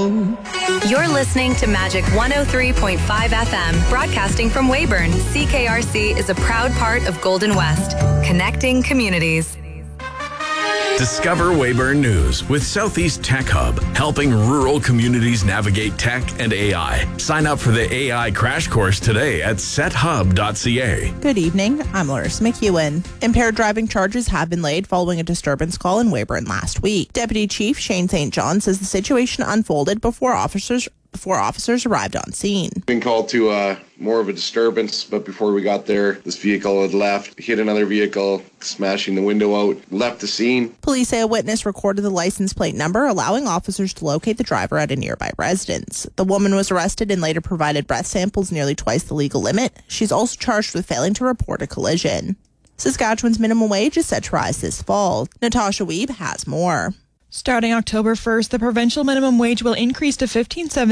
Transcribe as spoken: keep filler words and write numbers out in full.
home. You're listening to Magic one oh three point five F M, broadcasting from Weyburn. C K R C is a proud part of Golden West, connecting communities. Discover Weyburn News with Southeast Tech Hub, helping rural communities navigate tech and A I. Sign up for the A I crash course today at set hub dot c a. Good evening, I'm Larissa McEwen. Impaired driving charges have been laid following a disturbance call in Weyburn last week. Deputy Chief Shane Saint John says the situation unfolded before officers before officers arrived on scene. Been called to uh, more of a disturbance, but before we got there, this vehicle had left, hit another vehicle, smashing the window out, left the scene. Police say a witness recorded the license plate number, allowing officers to locate the driver at a nearby residence. The woman was arrested and later provided breath samples nearly twice the legal limit. She's also charged with failing to report a collision. Saskatchewan's minimum wage is set to rise this fall. Natasha Wiebe has more. Starting October first, the provincial minimum wage will increase to fifteen dollars and seventy